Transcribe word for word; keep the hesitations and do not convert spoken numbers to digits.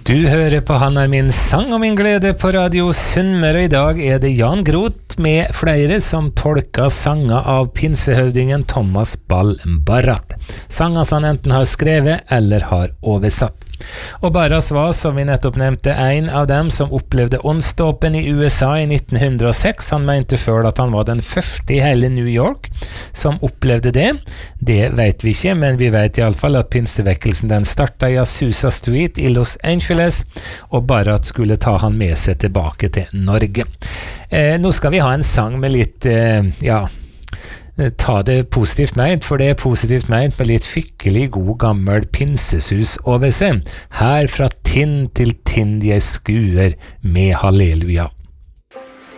Du hører på Han er min sang og min glede på Radio Sunnmøre. I dag er det Jan Groth med flere som tolker sanger av pinsehøvdingen Thomas Ball Barrat. Sanger som han enten har skrevet eller har oversatt. Og Barras var, som vi nettopp nevnte, en av dem som opplevde åndsdåpen i U S A i nitten hundre og seks. Han mente selv at han var den første i hele New York som opplevde det. Det vet vi ikke, men vi vet i alle fall at pinsevekkelsen den startet i Azusa Street i Los Angeles, og Barrat skulle ta han med seg tilbake til Norge. Eh, nå skal vi ha en sang med litt, eh, ja, ta det positivt meint, for det er positivt meint med litt skikkelig god gammel pinsesus over seg. Her fra tind til tind jeg skuer med halleluja.